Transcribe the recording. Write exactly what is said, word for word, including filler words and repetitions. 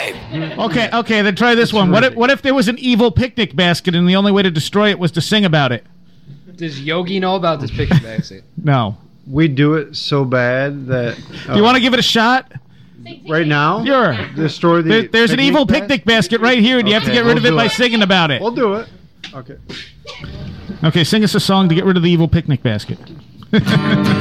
alive. Okay, okay, then try this one. What if, what if there was an evil picnic basket and the only way to destroy it was to sing about it? Does Yogi know about this picnic basket? No. We do it so bad that... Uh, Do you want to give it a shot? Right now? Sure. Destroy the There, there's an picnic evil basket? picnic basket right here, and you have to Okay, get rid we'll of it do by it. singing about it. We'll do it. Okay. Okay, sing us a song to get rid of the evil picnic basket.